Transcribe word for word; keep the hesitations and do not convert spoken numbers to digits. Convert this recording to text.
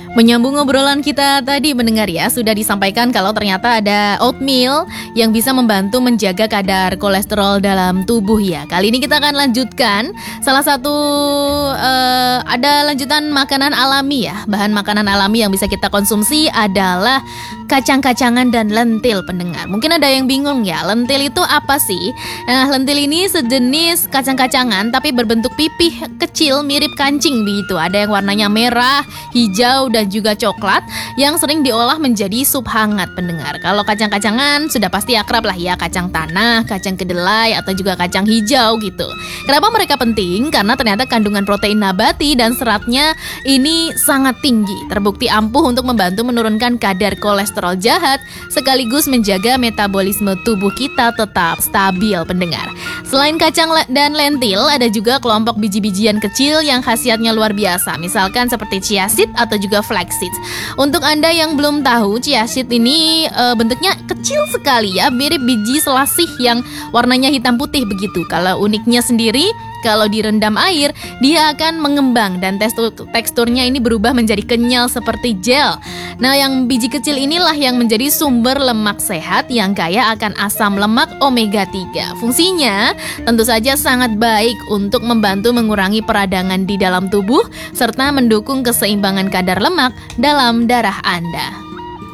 Menyambung obrolan kita tadi mendengar ya, sudah disampaikan kalau ternyata ada oatmeal yang bisa membantu menjaga kadar kolesterol dalam tubuh ya. Kali ini kita akan lanjutkan salah satu uh, ada lanjutan makanan alami ya. Bahan makanan alami yang bisa kita konsumsi adalah kacang-kacangan dan lentil pendengar. Mungkin ada yang bingung ya, lentil itu apa sih? Nah, lentil ini sejenis kacang-kacangan tapi berbentuk pipih kecil mirip kancing begitu. Ada yang warnanya merah, hijau, dan juga coklat yang sering diolah menjadi sup hangat pendengar. Kalau kacang-kacangan sudah pasti akrab lah ya, kacang tanah, kacang kedelai, atau juga kacang hijau gitu. Kenapa mereka penting? Karena ternyata kandungan protein nabati dan seratnya ini sangat tinggi. Terbukti ampuh untuk membantu menurunkan kadar kolesterol jahat sekaligus menjaga metabolisme tubuh kita tetap stabil pendengar. Selain kacang dan lentil, ada juga kelompok biji-bijian kecil yang khasiatnya luar biasa. Misalkan seperti chia seed atau juga flax seeds. Untuk Anda yang belum tahu, chia seed ini e, bentuknya kecil sekali ya, mirip biji selasih yang warnanya hitam putih begitu. Kalau uniknya sendiri, kalau direndam air, dia akan mengembang dan tekstur, teksturnya ini berubah menjadi kenyal seperti gel. Nah, yang biji kecil inilah yang menjadi sumber lemak sehat yang kaya akan asam lemak omega tiga. Fungsinya tentu saja sangat baik untuk membantu mengurangi peradangan di dalam tubuh serta mendukung keseimbangan kadar lemak dalam darah Anda.